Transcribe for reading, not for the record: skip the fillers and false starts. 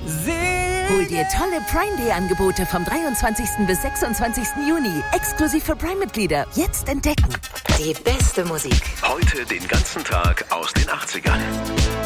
Hol dir tolle Prime Day Angebote vom 23. bis 26. Juni. Exklusiv für Prime-Mitglieder. Jetzt entdecken. Die beste Musik. Heute den ganzen Tag aus den 80ern.